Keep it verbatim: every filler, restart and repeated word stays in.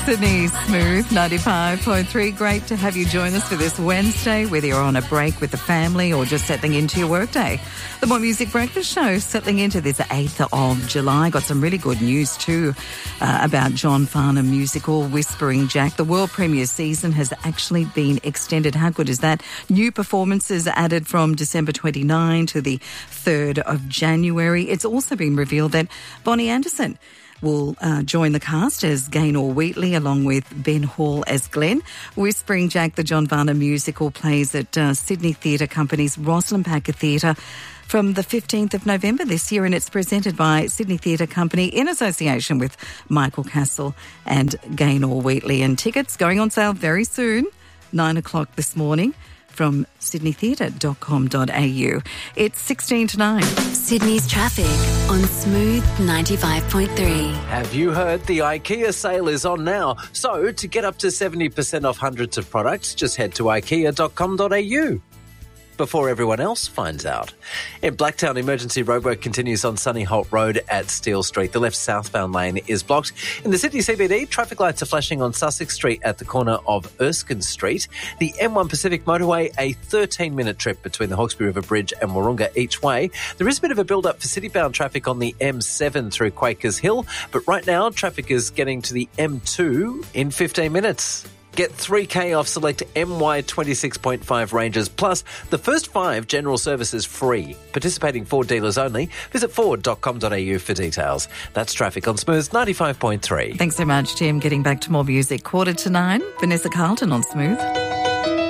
Sydney Smooth ninety-five point three. Great to have you join us for this Wednesday, whether you're on a break with the family or just settling into your workday. The More Music Breakfast Show settling into this eighth of July. Got some really good news too uh, about John Farnham musical Whispering Jack. The world premiere season has actually been extended. How good is that? New performances added from December twenty-ninth to the third of January. It's also been revealed that Bonnie Anderson will uh, join the cast as Gaynor Wheatley along with Ben Hall as Glenn. Whispering Jack, the John Farnham musical, plays at uh, Sydney Theatre Company's Rosslyn Packer Theatre from the fifteenth of November this year, and it's presented by Sydney Theatre Company in association with Michael Castle and Gaynor Wheatley. And tickets going on sale very soon, nine o'clock this morning, from sydney theatre dot com dot a u. It's sixteen to nine. Sydney's traffic on Smooth ninety-five point three. Have you heard the IKEA sale is on now? So to get up to seventy percent off hundreds of products, just head to ikea dot com dot a u. Before everyone else finds out. In Blacktown, emergency roadwork continues on Sunny Holt Road at Steele Street. The left southbound lane is blocked. In the Sydney C B D, traffic lights are flashing on Sussex Street at the corner of Erskine Street. The M one Pacific Motorway, a thirteen-minute trip between the Hawkesbury River Bridge and Wahroonga each way. There is a bit of a build-up for city-bound traffic on the M seven through Quakers Hill, but right now traffic is getting to the M two in fifteen minutes. Get three K off select M Y twenty-six point five ranges, plus the first five general services free. Participating Ford dealers only. Visit ford dot com dot a u for details. That's traffic on Smooth ninety-five point three. Thanks so much, Tim. Getting back to more music. Quarter to nine, Vanessa Carlton on Smooth.